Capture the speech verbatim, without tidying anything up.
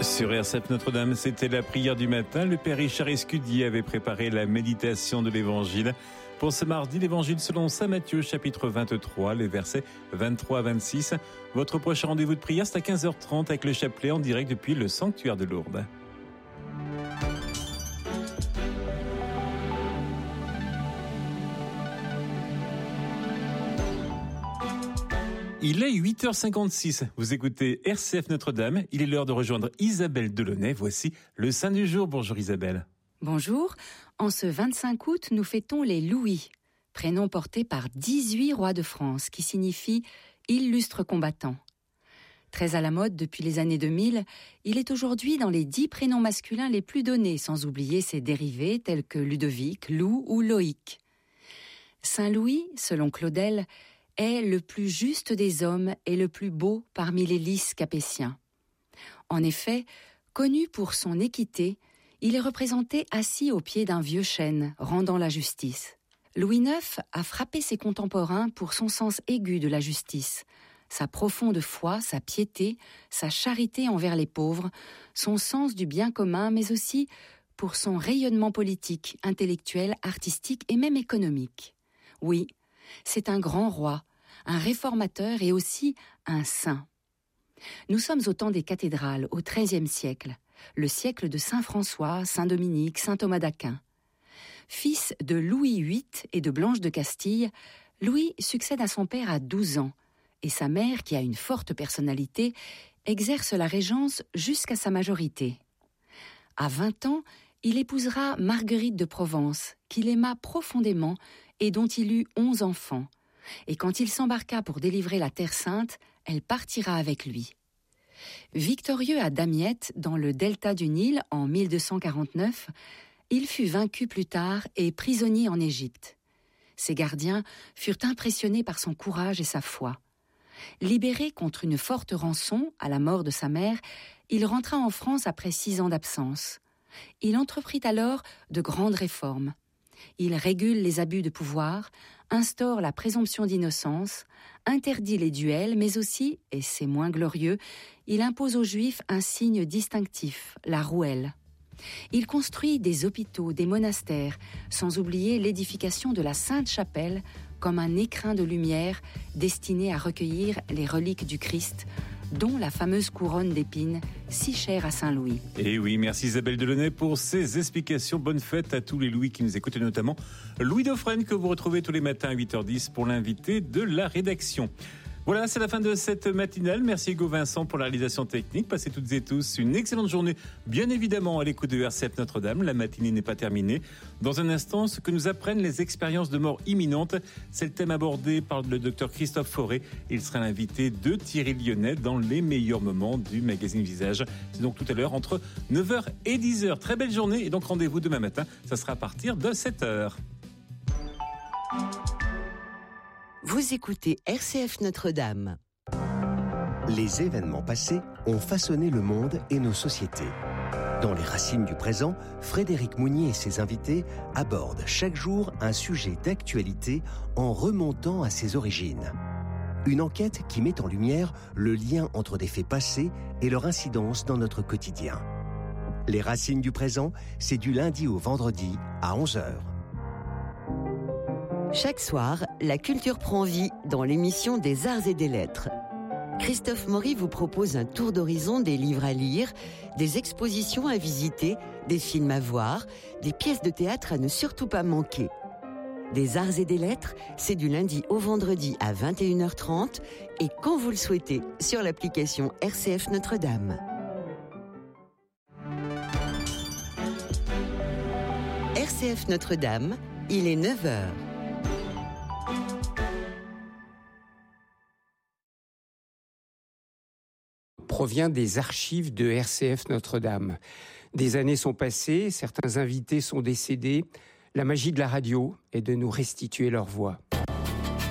Sur R C F Notre-Dame, c'était la prière du matin. Le Père Richard Escudier avait préparé la méditation de l'Évangile. Pour ce mardi, l'Évangile selon saint Matthieu, chapitre vingt-trois, les versets vingt-trois à vingt-six. Votre prochain rendez-vous de prière, c'est à quinze heures trente avec le chapelet en direct depuis le sanctuaire de Lourdes. Il est huit heures cinquante-six. Vous écoutez R C F Notre-Dame. Il est l'heure de rejoindre Isabelle Delaunay. Voici le saint du jour. Bonjour Isabelle. Bonjour. En ce vingt-cinq août, nous fêtons les Louis, prénom porté par dix-huit rois de France, qui signifie « illustre combattant ». Très à la mode depuis les années deux mille, il est aujourd'hui dans les dix prénoms masculins les plus donnés, sans oublier ses dérivés tels que Ludovic, Lou ou Loïc. Saint Louis, selon Claudel, est le plus juste des hommes et le plus beau parmi les lys capétiens. En effet, connu pour son équité, il est représenté assis au pied d'un vieux chêne, rendant la justice. Louis neuf a frappé ses contemporains pour son sens aigu de la justice, sa profonde foi, sa piété, sa charité envers les pauvres, son sens du bien commun, mais aussi pour son rayonnement politique, intellectuel, artistique et même économique. Oui, c'est un grand roi, un réformateur et aussi un saint. Nous sommes au temps des cathédrales, au treizième siècle, le siècle de saint François, saint Dominique, saint Thomas d'Aquin. Fils de Louis huit et de Blanche de Castille, Louis succède à son père à douze ans, et sa mère, qui a une forte personnalité, exerce la régence jusqu'à sa majorité. À vingt ans, il épousera Marguerite de Provence, qu'il aima profondément et dont il eut onze enfants. Et quand il s'embarqua pour délivrer la Terre Sainte, elle partira avec lui. Victorieux à Damiette, dans le delta du Nil, en mille deux cent quarante-neuf, il fut vaincu plus tard et prisonnier en Égypte. Ses gardiens furent impressionnés par son courage et sa foi. Libéré contre une forte rançon à la mort de sa mère, il rentra en France après six ans d'absence. Il entreprit alors de grandes réformes. Il régule les abus de pouvoir, instaure la présomption d'innocence, interdit les duels, mais aussi, et c'est moins glorieux, il impose aux Juifs un signe distinctif, la rouelle. Il construit des hôpitaux, des monastères, sans oublier l'édification de la Sainte-Chapelle comme un écrin de lumière destiné à recueillir les reliques du Christ, dont la fameuse couronne d'épines, si chère à Saint-Louis. Et oui, merci Isabelle Delaunay pour ces explications. Bonne fête à tous les Louis qui nous écoutent, et notamment Louis Dauphren, que vous retrouvez tous les matins à huit heures dix pour l'invité de la rédaction. Voilà, c'est la fin de cette matinale. Merci Hugo Vincent pour la réalisation technique. Passez toutes et tous une excellente journée, bien évidemment à l'écoute de R C F Notre-Dame. La matinée n'est pas terminée. Dans un instant, ce que nous apprennent les expériences de mort imminente, c'est le thème abordé par le docteur Christophe Fauré. Il sera l'invité de Thierry Lyonnais dans les meilleurs moments du magazine Visage. C'est donc tout à l'heure entre neuf heures et dix heures. Très belle journée et donc rendez-vous demain matin. Ça sera à partir de sept heures. Vous écoutez R C F Notre-Dame. Les événements passés ont façonné le monde et nos sociétés. Dans Les Racines du présent, Frédéric Mounier et ses invités abordent chaque jour un sujet d'actualité en remontant à ses origines. Une enquête qui met en lumière le lien entre des faits passés et leur incidence dans notre quotidien. Les Racines du présent, c'est du lundi au vendredi à onze heures. Chaque soir, la culture prend vie dans l'émission des Arts et des Lettres. Christophe Maury vous propose un tour d'horizon des livres à lire, des expositions à visiter, des films à voir, des pièces de théâtre à ne surtout pas manquer. Des Arts et des Lettres, c'est du lundi au vendredi à vingt et une heures trente et quand vous le souhaitez sur l'application R C F Notre-Dame. R C F Notre-Dame, il est neuf heures. Provient des archives de R C F Notre-Dame. Des années sont passées, certains invités sont décédés. La magie de la radio est de nous restituer leur voix.